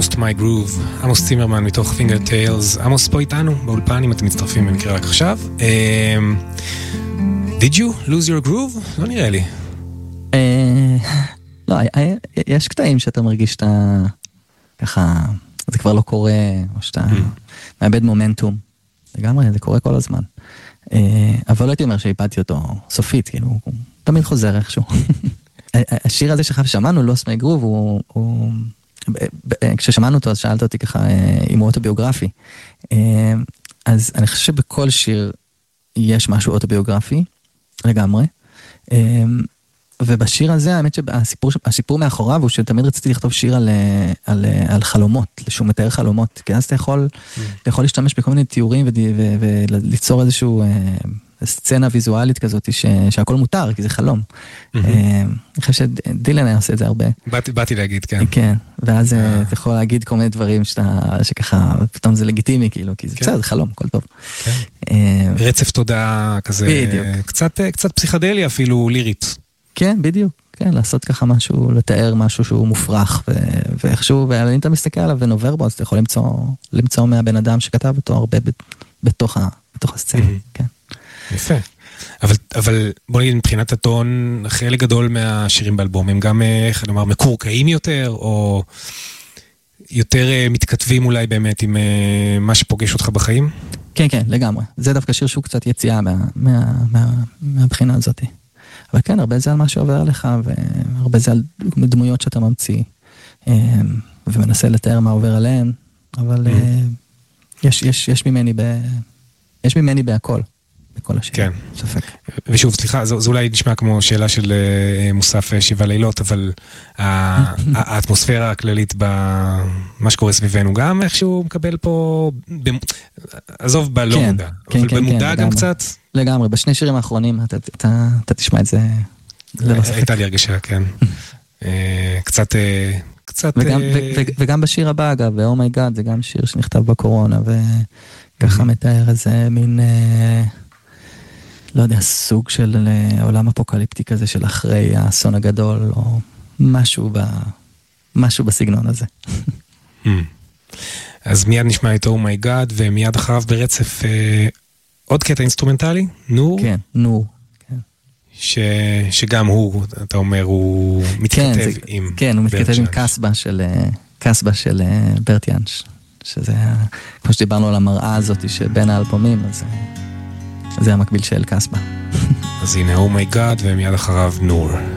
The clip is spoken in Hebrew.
Lost My Groove, עמוס צימרמן מתוך Finger Tales. עמוס פה איתנו באולפן, אם אתם מצטרפים במקרה רק עכשיו. Did you lose your groove? לא נראה לי. לא, יש קטעים שאתה מרגיש שאתה ככה, זה כבר לא קורה, או שאתה מאבד מומנטום. לגמרי, זה קורה כל הזמן. אבל לא הייתי אומר שאיבדתי אותו סופית, כאילו, הוא תמיד חוזר איכשהו. השיר הזה ששמענו, Lost My Groove, כששמענו אותו, אז שאלת אותי ככה, אם הוא אוטוביוגרפי. אז אני חושב שבכל שיר יש משהו אוטוביוגרפי, לגמרי. ובשיר הזה, האמת שהסיפור מאחוריו הוא שתמיד רציתי לכתוב שיר על חלומות, שהוא מתאר חלומות, כי אז אתה יכול להשתמש בכל מיני תיאורים וליצור איזשהו סצנה ויזואלית כזאת שהכל מותר, כי זה חלום. אני חושב שדילן היה עושה את זה הרבה. באתי להגיד, כן. כן, ואז אתה יכול להגיד כל מיני דברים שככה, פתאום זה לגיטימי, כאילו, כי זה בסדר, זה חלום, הכל טוב. רצף תודעה כזה, קצת פסיכדליה אפילו לירית. כן, בדיוק, כן, לעשות ככה משהו, לתאר משהו שהוא מופרך, ואיכשהו, ואם אתה מסתכל עליו ונובר בו, אז אתה יכול למצוא מהבן אדם שכתב אותו הרבה בתוך הסצנה, כן. יפה. אבל בוא נגיד, מבחינת הטון, חלק גדול מהשירים באלבום, הם גם, איך נאמר, מקורקעים יותר, או יותר מתכתבים אולי באמת עם מה שפוגש אותך בחיים? כן, כן, לגמרי. זה דווקא שיר שהוא קצת יציאה מהבחינה הזאת. אבל כן, הרבה זה על מה שעובר עליך, והרבה זה על דמויות שאתה ממציא, ומנסה לתאר מה עובר עליהן, אבל יש ממני בהכל. בכל השיר. כן. ספק. ושוב, סליחה, זה אולי נשמע כמו שאלה של מוסף 7 לילות, אבל האטמוספירה הכללית במה שקורה סביבנו גם איכשהו מקבל פה, עזוב בלא מודע, אבל במודע גם קצת. לגמרי, בשני שירים האחרונים אתה תשמע את זה ללא ספק. הייתה לי הרגשה, כן. קצת... וגם בשיר הבא, אגב, ו-Oh My God, זה גם שיר שנכתב בקורונה, וככה מתאר איזה מין... לא יודע, סוג של עולם אפוקליפטי כזה של אחרי האסון הגדול, או משהו בסגנון הזה. אז מיד נשמע את Oh My God, ומיד אחריו ברצף עוד קטע אינסטרומנטלי, נור? כן, נור. שגם הוא, אתה אומר, הוא מתכתב עם... כן, הוא מתכתב עם קסבה של ברט יאנש, שזה, כמו שדיברנו על המראה הזאת שבין האלבומים, אז... זה המקביל של קסבה. אז הנה, Oh My God, ומיד אחריו נור.